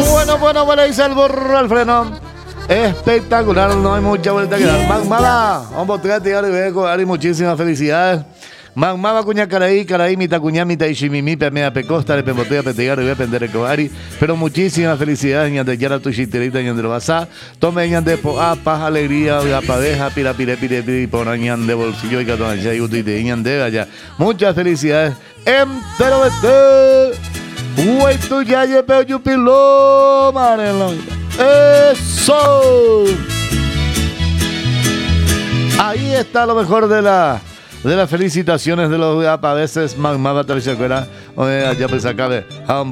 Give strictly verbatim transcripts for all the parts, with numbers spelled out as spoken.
Bueno, bueno, bueno, dice el burro al freno. Espectacular, no hay mucha vuelta que dar. Magmala, vamos a tirar y muchísimas felicidades. Magmaba cuña caraí, caraí, mita cuña, mita ishimimi, pemea pecosta, le pembotea, petegar, y voy a pender coari. Pero muchísimas felicidades, ñande yara tu chiterita, ñande lo basá. Tome ñande poa, paz, alegría, padeja, pira, pire, pire, pire, pora, ñande bolsillo y catón, ya, y utite, ñande allá. Muchas felicidades. Entero vete. Uy, tú ya lleve yupilo, marelo. Eso. Ahí está lo mejor de la de las felicitaciones de los a veces magmaba tercera allá pues acabe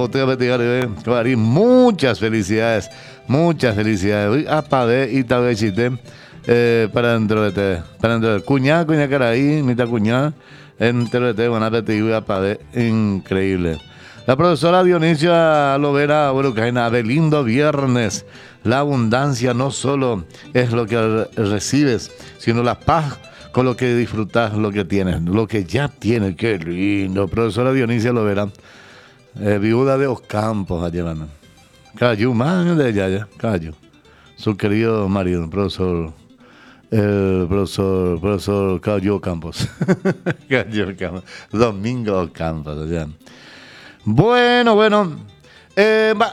muchas felicidades, muchas felicidades. Apade y tal vez eh, para dentro de te, para dentro de cuñá, cuñá caraí, mitad cuñá, entero de te, buena apetito, apade, increíble. La profesora Dionisia Lovera, bueno, que hay lindo viernes. La abundancia no solo es lo que recibes, sino la paz con lo que disfrutas, lo que tienes, lo que ya tienes. Qué lindo. Profesora Dionisia Lovera, eh, viuda de Ocampos, allá van. Cayó, man de allá, ya, cayó. Su querido marido, profesor, el profesor, profesor Cayo Campos. Cayo Campos. Domingo Campos, allá. Bueno, bueno. Eh, va.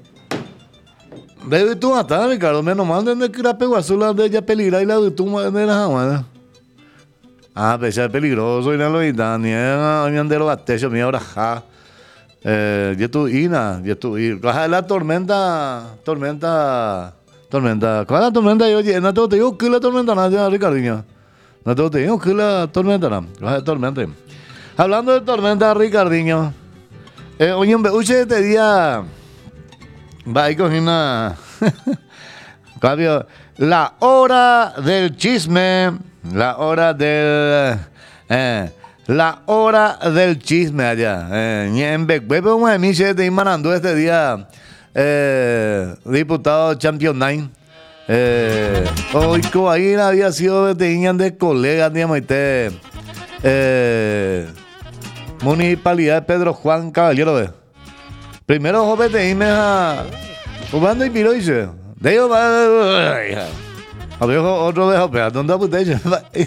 De tu matar, Ricardo, menos mal de que la peguazula de ella peligra y la de tu de la jamada. Ah, pues es peligroso, y no lo iban, ni en de los atechos, mi ahora ja. Eh, ya tu ina, ya tu ir. La tormenta, tormenta, tormenta. ¿Cuál es la tormenta? Yo, no te digo que la tormenta, nada, Ricardinho. No te digo que la tormenta, no. La tormenta. Hablando de tormenta, Ricardinho. Eh, oye, uche este día va a ir con una cambio, la hora del chisme, la hora del eh, la hora del chisme allá. Eh, en Becbebe un emiche de Imanandú este día, eh, diputado Champion Nine. Eh, hoy ahí había sido de Iñan de colegas, digamos, este, eh, Municipalidad de Pedro Juan Caballero de. Primero joven de irme a jugando y miro y dice, de ellos va a ver otro de joven, ¿dónde apunté?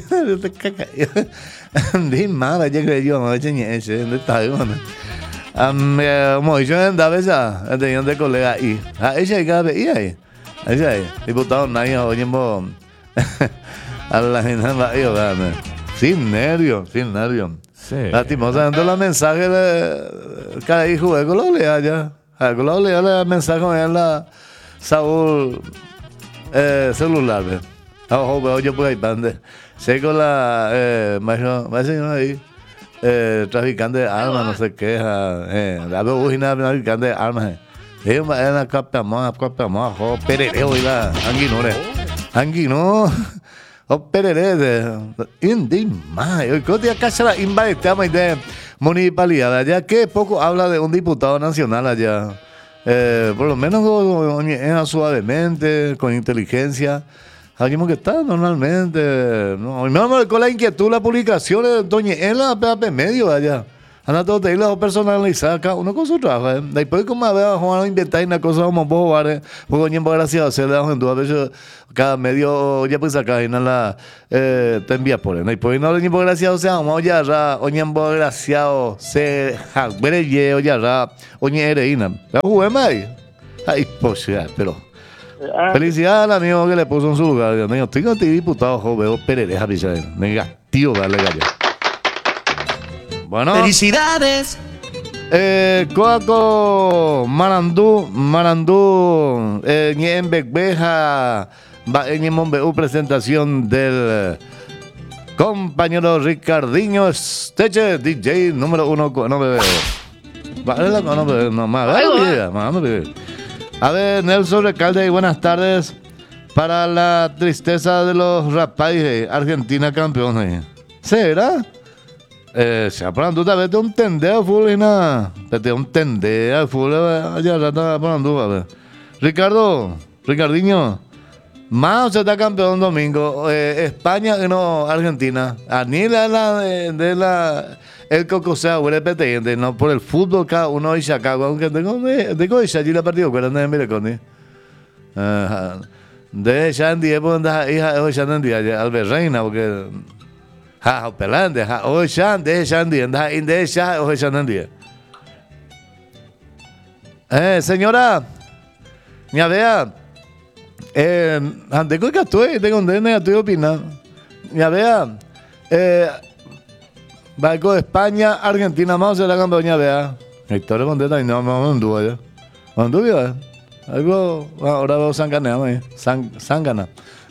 Di más, ya que yo, no eché ni ese, ¿dónde está? Como dicho en Davesa, tenían de colega y a ella hay que ver y ahí, ese ahí, diputado nadie, oye, a la gente va a ir, sin nervios, sin nervios. Sí. Lastimosamente los mensajes de cada hijo jugué con la lea ya. Con la lea el mensaje en la Saúl eh, celular. Ojo, veo yo por ahí pande. Sé con la eh, más ahí eh, traficante de armas, no sé qué, eh, la veo una traficante de armas. Ellos van a la capa más, capa más, jo, perereo y la anguinore. Anguino. O perere de indi más. Hoy que día casa la invaditama de municipalidad allá que poco habla de un diputado nacional allá. Eh, por lo menos eh, suavemente, con inteligencia. Alguien que está normalmente. No, me con la inquietud, la publicación de Doña en la P A P medio allá. Anda todo te la personalizada cada uno con su trabajo. ¿eh? Después como a ver a Juan inventar una cosa como vos jugar, porque ni gracias se le da en tu a veces cada medio ya pues acá en la eh, te envía por él. Y pues no ni por gracias o sea, vamos ya ra, oñe por gracias se ha breye o ya ra, oñe ereina. La jugué mai. Ay, pues ya, pero felicidades al amigo que le puso en su lugar. Dios mío, estoy con ti diputado joven, Perereja Pichadero. Negativo darle gallo. Bueno, felicidades. Eh, Coaco Marandú, Marandú, eh, en Becbeja, en Monbeú, presentación del compañero Ricardinho Esteche, D J número uno. No me veo. No me veo, no más. A ver, Nelson Recalde, buenas tardes. Para la tristeza de los rapáis, Argentina campeones. ¿Será? Eh, se hablando tal vez de un tendeo full y nada, de un tendeo full allá está hablando a ver. Ricardo, Ricardinho, Mao se está campeón domingo. Eh, España no Argentina. A ni la, la de, de la el cocosea huele petente, no por el fútbol cada uno y saca, aunque tengo de tengo allí la partida, pero no me con de ya en día pues hija hoy ya en día Albert Reina porque ha pelande ha hoy ya de ya en día anda en de ya hoy ya en día. Eh, señora, ya vea. Eh, ante que estoy, te condena, estoy opinando. Ya vea, eh, Barco de España, Argentina, más se la campaña, vea. Héctor contenta y no, no, no, no, ya. No, no, ya. Algo, ahora veo Sangana, ahí. Sangana.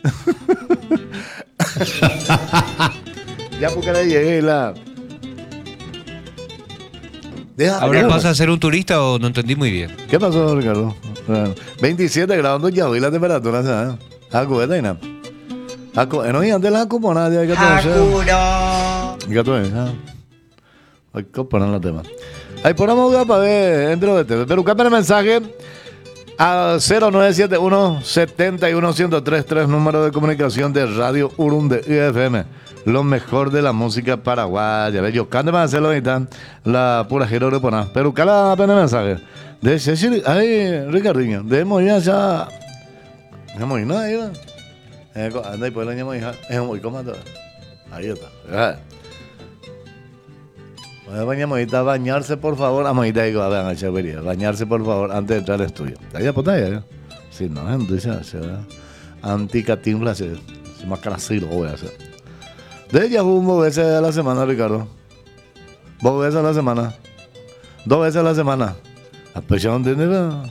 Ya porque le llegué la. Deja, ¿Ahora vas a ser un turista o no entendí muy bien? ¿Qué pasó, Ricardo? veintisiete grados ya hoy la temperatura, ¿sabes? Algo de nada. Algo, no hay antes la cupona de que todo. Ya todo es, ¿ah? Hay que poner la tema. Ahí ponemos para ver dentro de este. Pero cámbiame el mensaje al cero nueve siete uno, siete uno, uno cero tres tres, número de comunicación de Radio Urum de I F M. Lo mejor de la música paraguaya. Yo canto para hacerlo ahorita. La pura giro de poner. Pero cala apenas mensaje. De ese, ay, Ricardinho, debemos ir allá. Debemos ir, ¿no? Ahí va. Anda y pues la llamo hija. Es muy cómodo. Ahí está. Vamos a bañarse, por favor. Vamos a ir a ver a Chavería. Bañarse, por favor, antes de entrar al estudio. Ahí ya puta ya. Si no, entonces se va. Anticatimla se más canaciro voy a hacer. De ella hubo veces a la semana, Ricardo. Dos veces a la semana. Dos veces a la semana. A presión de nada.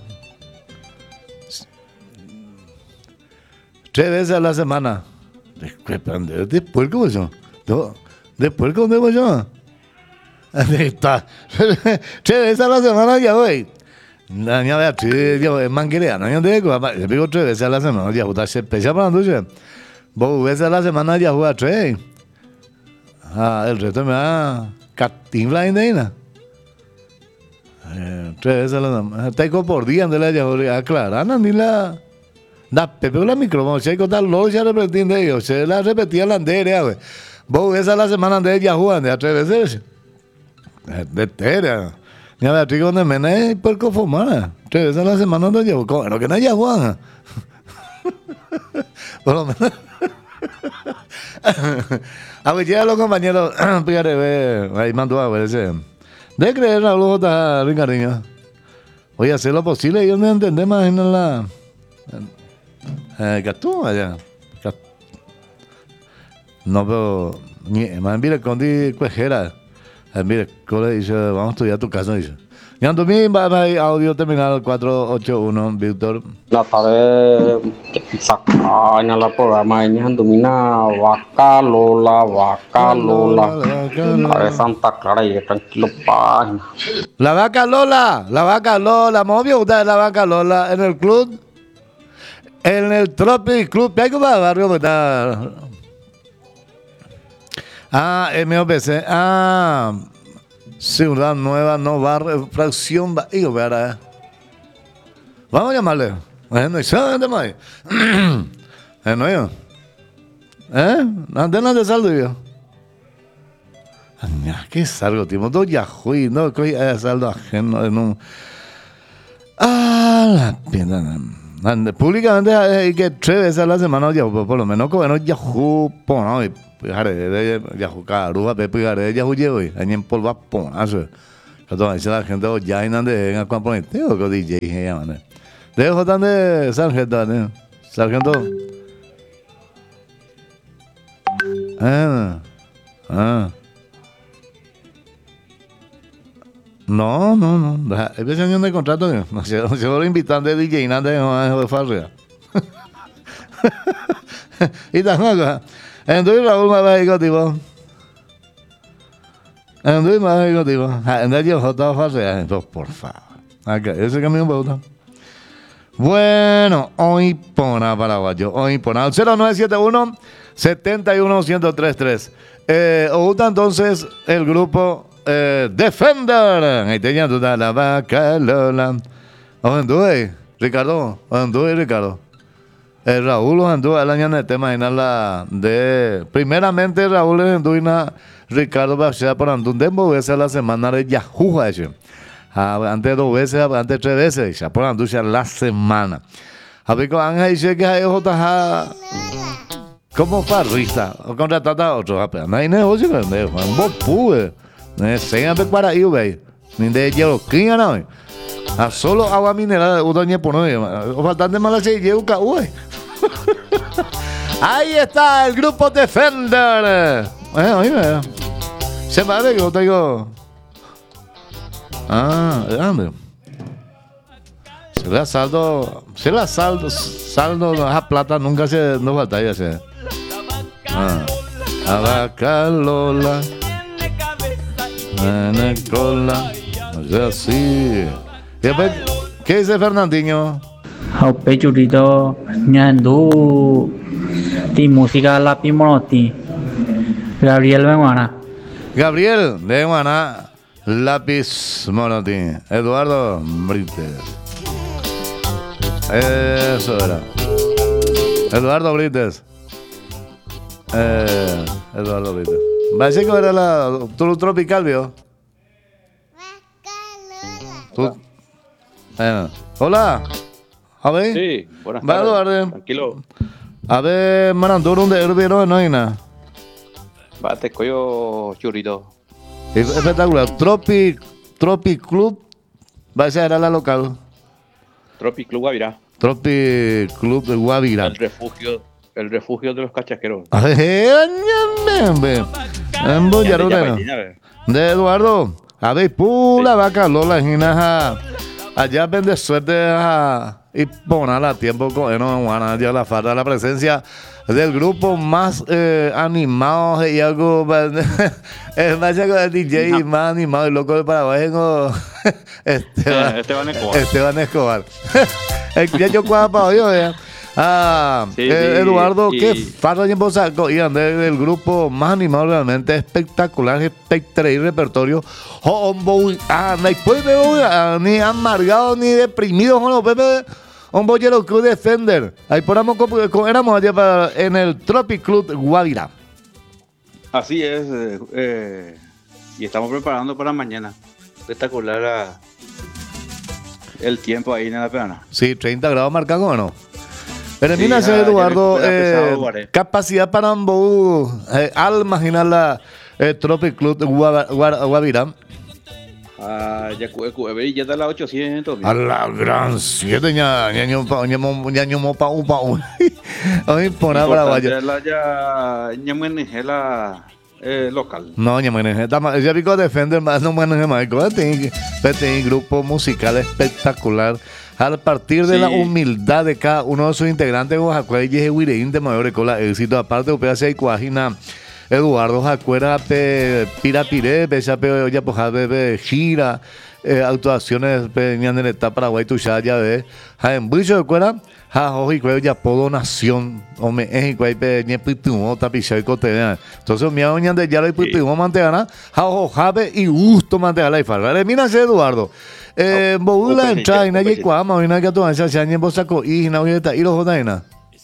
Tres veces a la semana. Después, ¿cómo es eso? Después, ¿cómo es eso? Está. Tres veces a la semana ya voy. La niña Beatriz, es manguerea, no hay de yo digo tres veces a la semana, ya está especial para la tuya. Dos veces a la semana ya juega tres. Ah, el resto me da catimla y nena. Eh, tres veces a la semana. Tengo por día de la ya aclarar, ni la. Da pepe la micrófono, se contar lo ya repetir de ellos, se la repetía la andera, güey. Dos veces a la semana de ella juegan, de a tres veces. De tera. Ya me atrigo donde me ne por conformar. Tres veces a la semana no llevo. Bueno, que no haya Juan. Por lo menos. A ver, ya los compañeros. Fíjate, ve. Ahí mandó a ver ese. De creer, Raúl J. Ricardinho. Voy a hacer lo posible. Yo no entendí más en la. Eh, que tú allá. No, pero. Más mire, con di cuejera. Eh, mire, Cole dice, vamos a estudiar tu casa, dice. Y ando bien, va a audio terminal cuatro ocho uno, Víctor. La tarde saca en la programa ini domina vaca lola, vaca lola. A Santa Clara y tranquilo pa. La vaca Lola, la vaca Lola, me obvio usted la vaca Lola en el club, en el Tropic Club, ¿qué hay que barrio? Ah, M O P C. Ah, Ciudad Nueva, Novar, fracción Bahía, ¿verdad? Vamos a llamarle. Bueno, y sabe más. Eh, no yo. ¿Eh? Antes de saldo yo. ¿Qué salgo, tío? Dos Yahoo, no, que es saldo ajeno en un. Ah, la pierna. Públicamente hay que tres veces a la semana, por lo menos, como no Yahoo, no, y Pijare de Yahoo Caruba, Pijare de Yahoo llevo y en polva ponazo. Que todo dice la gente ya y nande en el campo de tío que D J ya man. Dejo tan de sargento, ¿no? Sargento. Ah. Ah. No, no, no. Es que año de contrato, no se se lo invitan de D J nande en de farria. Y tampoco. Entonces Raúl me va a ir contigo. Entonces me va a ir contigo. Entonces yo estaba fácil. Entonces, por favor. Okay, ese camino me gusta. Bueno, hoy pona paraguayo. Hoy pona. cero nueve siete uno, siete uno, uno cero tres tres. Eh, ¿Os gusta entonces el grupo eh, Defender? Ahí tenía toda la vaca Lola. ¿Os anduve, Ricardo? ¿Os anduve, Ricardo? Eh, Raúl anduvo el año de tema en la de primeramente Raúl anduvo Ricardo Bachea por andun dembo veces a la semana de Yahoo ese. Antes dos veces, antes tres veces, ya por andun ya la semana. A ver con Ángel dice que hay otra como parrista o contratar a otro, pero no hay negocio vender, Juan vos pude. Enseña para ir, güey. Ni de hielo, ¿quién no? A solo agua mineral, o doña por no, o faltante mala se lleva, güey. Ahí está el grupo Defender. Eh, oíme. Se me hace que yo tengo. Ah, grande. Si la saldo, si la saldo, saldo, la plata nunca se, no falta ya se. Ah, la vaca Lola, en cola, así. Y después, ¿qué dice Fernandinho? Học pe churrito ñandu ti música la pimoroti Gabriel Benguana. Gabriel de Guaná, lápiz monoti. Eduardo Brites. Eso era. Eduardo Brites. Eh, Eduardo Brites. Básico era la tu tropical, ¿vio? Tú. Eh, hola. A ver. Sí, buenas Va, tardes. Eduardo. Tranquilo. A ver, Maranduro, ¿dónde hervieron? No hay nada. Va, te coyo churrito. Es espectacular. Tropi, Tropi Club. Va a ser la local. Tropi Club Guavirá. Tropi Club de Guavirá. El refugio, el refugio de los cachasqueros. A ver, ñambe. En Boyarona. De Eduardo. A ver, pula vaca Lola, Ginaja. Allá vende suerte a. Y poner a tiempo con no bueno, ya la falta la presencia del grupo más eh, animado y algo es más el D J más animado y loco del Paraguay Esteban, Esteban Escobar. Esteban Escobar. El que yo cuadra para hoy, ¿eh? Ah, Sí, eh, sí, Eduardo, y- qué falta tiempo sacó y andé del grupo más animado realmente espectacular, espectral y repertorio. Hombo, ah, no hay pues, ni amargado ni deprimido con los Pepe. Un bollero Club Defender. Ahí ponamos éramos allá para, en el Tropic Club Guavirá. Así es. eh, eh, y estamos preparando para mañana. Espectacular la- el tiempo ahí en la peana. Sí, treinta grados marcados o no. Pero Sí, mira, ya- ya Eduardo, me- me ha eh, pesado, Guaré. capacidad para ambos, eh, al imaginar la eh, Tropic Club Guava- Guara- Guavirá. Ah, ya cu- cu- ver, ya está la ochocientos. A la gran siete, ña, ña, ño, pa, ñamo, ña, ñomo, pa, u, pa, u. Ay, por ahí, paraguayo. La ya ñamenejé la eh, local. No, ña, maneje, tama- ya pico Defender, más no maneje, Michael. Tiene un grupo musical espectacular. A partir de Sí. la humildad de cada uno de sus integrantes, Oaxaca y Yehuireín de mayor cola éxito. Aparte, Upea se cuajina Eduardo Jacuera, pe Pirapiré, Becha, pe ya poja, be gira, eh, actuaciones, pe ñaneleta Paraguay, tuya ya ve. Ja, en Bucho de Cuera, ja, hoy cuello ya podo nación, hombre, es igual, pe ñepitumo, tapicha y cotea. Entonces, mi año de ya lo pitumo mantegana, ja, ojo, jabe y gusto mantegana y farra. Mira, Eduardo. Eh, Boula Ope, entra y nadie ope. cuama, hoy nadie que tú haces, se han saco y na hoy está y los jodaina.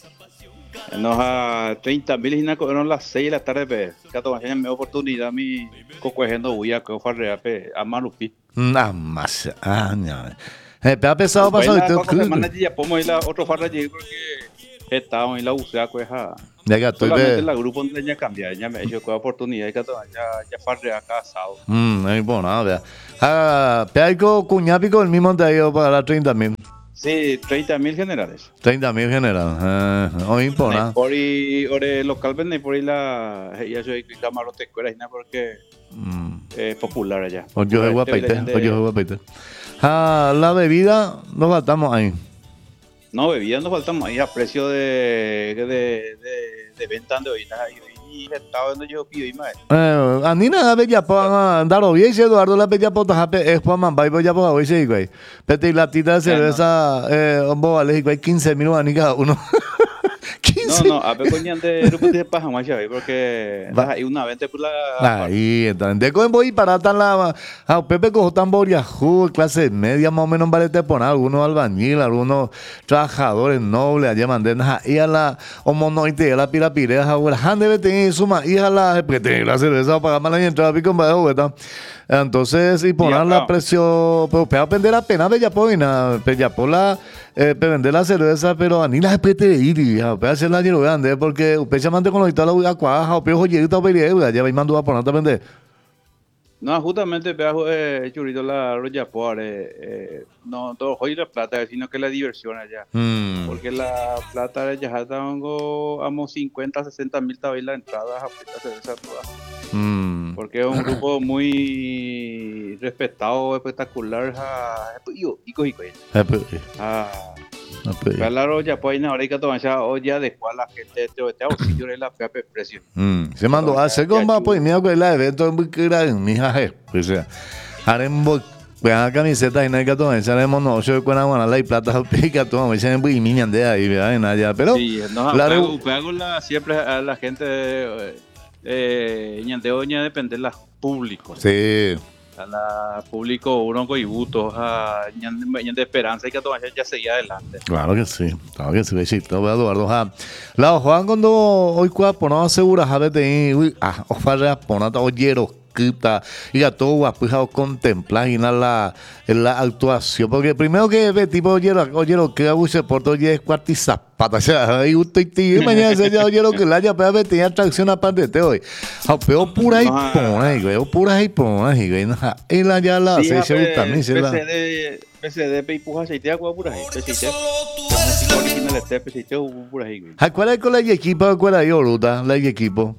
Nos a treinta mil y na cobraron las seis de la tarde, pe. Cato más me oportunidad mi cocuejendo huya que farrea pe a malupi. Nada más, ah, no. Eh, pero ha pesado pasado y Cuando todo. semana ya podemos ir a otro farra allí porque estamos en la U C A cueja. Ya que estoy Solamente ve. la grupo donde ya cambia, ya me ha hecho con oportunidad y cato ya ya farrea casado. Mm, no importa nada, vea. Ah, Peaico, cuñapico, el mismo te ha ido para las treinta mil. Sí, treinta mil generales. treinta mil general. Eh, no importa nada. Por ahí, ore local vende por ahí la ya soy camarote escuela y nada porque Mm. es popular allá. Oye, yo soy guapaite. Oye, yo soy guapaite. Ah, la bebida, nos faltamos ahí. No, bebidas nos faltamos ahí a precio de, de, de, de venta de hoy. Y estaba viendo yo pido y más. Eh, Anina la bella pa andaro bien si Eduardo la bella pota jape es pa man bai bella pa hoy sí güey. Pete y latita de cerveza eh ombo vale güey quince mil aní cada uno. No, No, no, a ver coñan de grupo de paja más ya, porque Va. hay una venta por la Ahí, entonces, de cogen voy para tan la, a Pepe cojo tan boriajú, clase media más o menos vale te poner algunos albañil, algunos trabajadores nobles, allá manden y a la homonoite, a la pirapirea, a la han debe tener suma, y a la, porque tener la cerveza para pagar la entrada, pico en bajo, ¿verdad? Entonces, y poner Ya, la no. precio, pero para vender la pena, bella poina, bella por la, eh, para vender la cerveza, pero a ni la espete ir, y para hacer la lleno grande, porque usted se mande con los italos a cuaja, o peor joyerita o periodista, ya va y mandó a poner a vender. No, justamente pedazo de churrito la roya por eh, eh, no todo hoy la plata, sino que la diversión allá. Mm. Porque la plata de ya tengo amo cincuenta, sesenta mil todavía la entrada a esta cerveza toda. Mm. Porque es un grupo muy respetado, espectacular. Ah, yo, ico, ico, Eh, pues, ah, eh, pues, claro, ya pues ahora hay que tomar ya hoy ya de cuál la gente te te auxilio de la pepe precio. mm. Se mandó a hacer con más, pues, mira, pues, la evento en Bucara, en mi jaje, pues, o sea, haremos, vean la camiseta y no hay que tomar, haremos no, yo con agua, la y plata, pica, todo, me dicen, y mi de ahí, ¿verdad? En allá, pero, Sí, no, la pego, rebu- pego la, siempre a la gente eh, eh, ñandeo ña depende de los públicos. sí, A la público uno con ibutos, a ñande ñande esperanza y que tomar ya seguir adelante. claro que sí, claro que sí, besito, voy a Eduardo, ja. La Juan, cuando hoy cuapo, no asegura, jabete, uy, ah, o farra, ponata, oyero, quita, y a todo guapujado contemplar y nada la, en la actuación, porque primero que ve tipo oyero, oyero, que hago se porta, oye, es cuartizapata, o sea, ahí usted y mañana se ya oyero que la haya pegado, tenía atracción aparte de hoy, a peo pura y No, pona, y güey, pura y pona, y güey, y la ya la, se se gusta, ni se la, P C D, P C D, y puja aceite agua pura ahí. P C D, música original este P C D pura ahí. ¿a cuál es con la y equipo, cuál es yo, Ruta, la y equipo?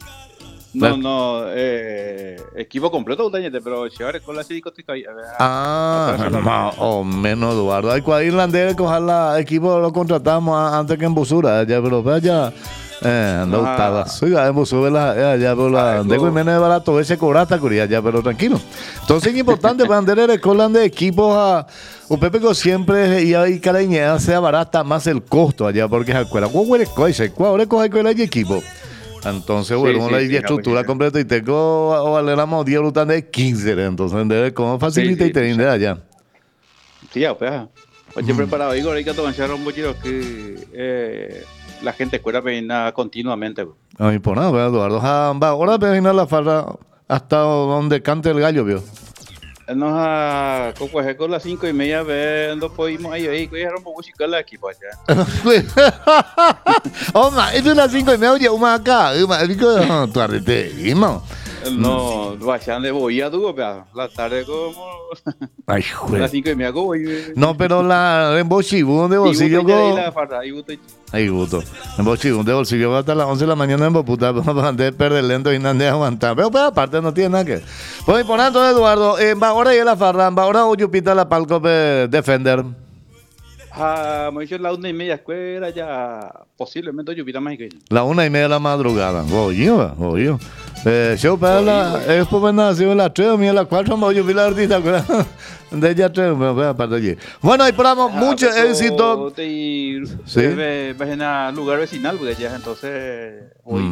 No, no, eh, equipo completo, utañete, pero llevar con la ciricótica ahí. Ah, más o menos, Eduardo. Hay cual irlandés coger la equipo lo contratamos a- antes que en Busura, ya, pero vaya, eh, no Ah. estaba, soy en Busura, la, ya, pero la, Algo- de Guimene de barato, ese cobrata, curia, ya, pero tranquilo. Entonces es importante para andar el colan de equipos a, un Pepe que siempre, y ahí cariñera sea barata más el costo allá, porque es escuela, ¿cuál es coise? ¿Cuál es coge el equipo? Entonces, bueno, Sí, la sí, sí, estructura no, completa y tengo o vale la modía brutal de quince, entonces, de cómo facilita Sí, sí, y te de allá. Sí, ya, pues. Oye, preparado, Igor, hay que tomar un bollero que eh, la gente cuela peinar continuamente. Bro. No me importa, nada, Eduardo. Ah, va, ahora peinar la farra hasta donde cante el gallo, vio. Nos a cocuaje con las cinco y media vendo podemos ahí ahí que ya rompo música la equipo allá. Oh, ma, es de las cinco y media, oye, uma acá, uma, digo, tu arrete, irmão. No, vayan de boya tú, pero la tarde como Ay, las joder. cinco y media como y No, pero la en bolsillo, de y bolsillo, usted ya ahí go. la farda, y usted Ay, gusto. En bolsillo, de bolsillo, va hasta las once de la mañana en Boputa, para andar perder lento y no andar aguantar. Pero, pero aparte no tiene nada que. Pues, por tanto, Eduardo, eh, va ahora y la farra, va ahora o Yupita la palco de Defender. ah, me dicho la una y media escuela ya posiblemente yo pida más que La una y media de la madrugada. Oye, oye. Eh, yo para la, es por nació las tres, mira las cuatro, me voy a la artista, de ella tres, me voy a partir allí. Bueno, esperamos mucho éxito. Y Sí. vas en lugar vecinal, porque ya entonces hoy